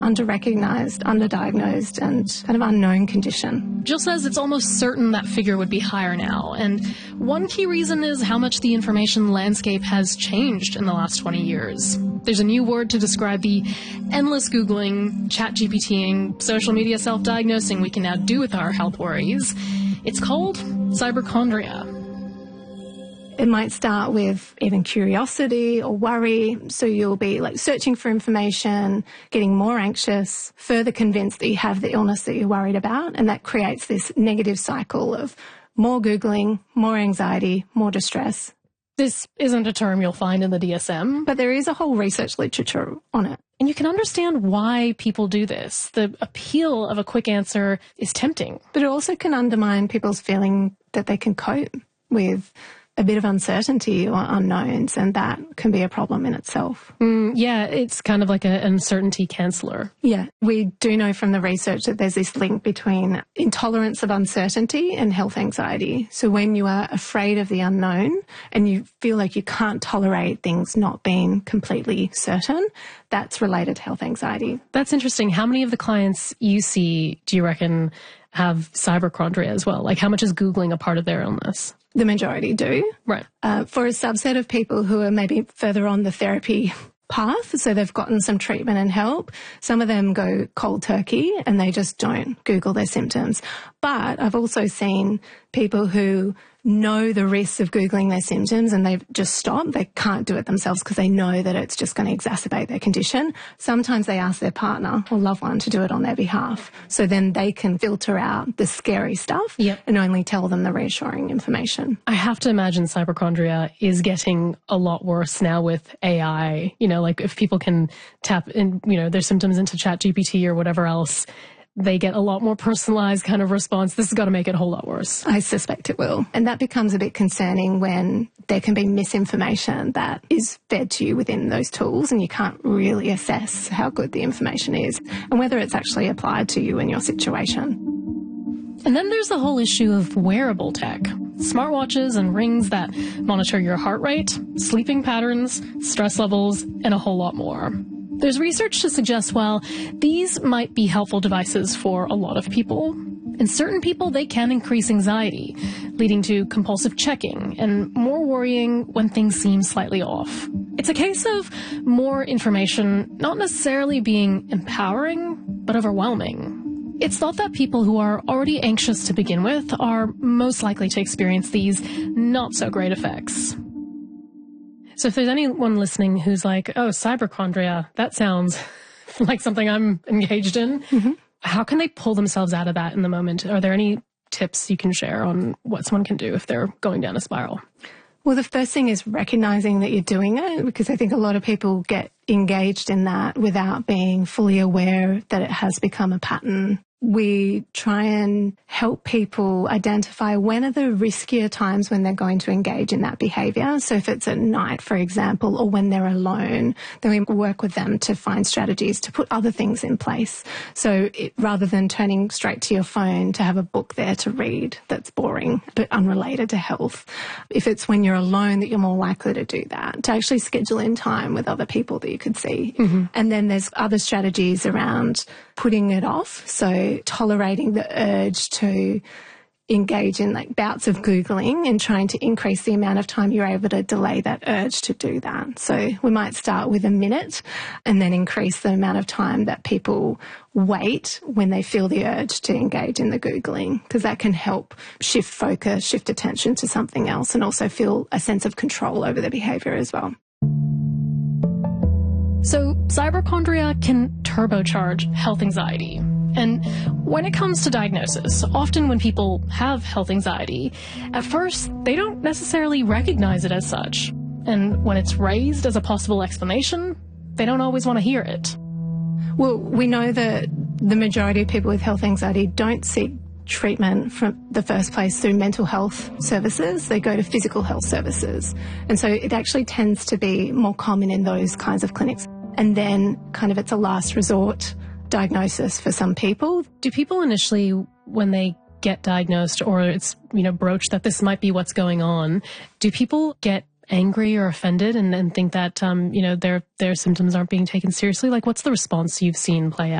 under-recognised, underdiagnosed and kind of unknown condition. Jill says it's almost certain that figure would be higher now, and one key reason is how much the information landscape has changed in the last 20 years. There's a new word to describe the endless Googling, ChatGPTing, social media self-diagnosing we can now do with our health worries. It's called cyberchondria. It might start with even curiosity or worry. So you'll be like searching for information, getting more anxious, further convinced that you have the illness that you're worried about. And that creates this negative cycle of more Googling, more anxiety, more distress. This isn't a term you'll find in the DSM. But there is a whole research literature on it. And you can understand why people do this. The appeal of a quick answer is tempting. But it also can undermine people's feeling that they can cope with a bit of uncertainty or unknowns, and that can be a problem in itself. Yeah, it's kind of like an uncertainty canceller. Yeah, we do know from the research that there's this link between intolerance of uncertainty and health anxiety. So when you are afraid of the unknown and you feel like you can't tolerate things not being completely certain, that's related to health anxiety. That's interesting. How many of the clients you see do you reckon have cyberchondria as well? Like, how much is Googling a part of their illness? The majority do. Right. For a subset of people who are maybe further on the therapy path, so they've gotten some treatment and help, some of them go cold turkey and they just don't Google their symptoms. But I've also seen people who know the risks of Googling their symptoms and they've just stopped. They can't do it themselves because they know that it's just going to exacerbate their condition. Sometimes they ask their partner or loved one to do it on their behalf. So then they can filter out the scary stuff and only tell them the reassuring information. I have to imagine cyberchondria is getting a lot worse now with AI. You know, like if people can tap in, you know, their symptoms into ChatGPT or whatever else, they get a lot more personalized kind of response. This has got to make it a whole lot worse. I suspect it will. And that becomes a bit concerning when there can be misinformation that is fed to you within those tools and you can't really assess how good the information is and whether it's actually applied to you and your situation. And then there's the whole issue of wearable tech. Smartwatches and rings that monitor your heart rate, sleeping patterns, stress levels, and a whole lot more. There's research to suggest while these might be helpful devices for a lot of people, in certain people they can increase anxiety, leading to compulsive checking and more worrying when things seem slightly off. It's a case of more information not necessarily being empowering, but overwhelming. It's thought that people who are already anxious to begin with are most likely to experience these not so great effects. So if there's anyone listening who's like, oh, cyberchondria, that sounds like something I'm engaged in, how can they pull themselves out of that in the moment? Are there any tips you can share on what someone can do if they're going down a spiral? Well, the first thing is recognizing that you're doing it, because I think a lot of people get engaged in that without being fully aware that it has become a pattern. We try and help people identify when are the riskier times when they're going to engage in that behaviour. So if it's at night, for example, or when they're alone, then we work with them to find strategies to put other things in place. So rather than turning straight to your phone to have a book there to read that's boring but unrelated to health, if it's when you're alone that you're more likely to do that, to actually schedule in time with other people that you could see. And then there's other strategies around putting it off. So tolerating the urge to engage in like bouts of Googling and trying to increase the amount of time you're able to delay that urge to do that. So we might start with a minute and then increase the amount of time that people wait when they feel the urge to engage in the Googling, because that can help shift focus, shift attention to something else, and also feel a sense of control over the behaviour as well. So cyberchondria can turbocharge health anxiety. And when it comes to diagnosis, often when people have health anxiety, at first they don't necessarily recognize it as such. And when it's raised as a possible explanation, they don't always want to hear it. Well, we know that the majority of people with health anxiety don't seek treatment from the first place through mental health services. They go to physical health services. And so it actually tends to be more common in those kinds of clinics. And then kind of it's a last resort diagnosis for some people. Do people initially, when they get diagnosed or it's, broached that this might be what's going on, do people get angry or offended and think that, their symptoms aren't being taken seriously? Like, what's the response you've seen play out?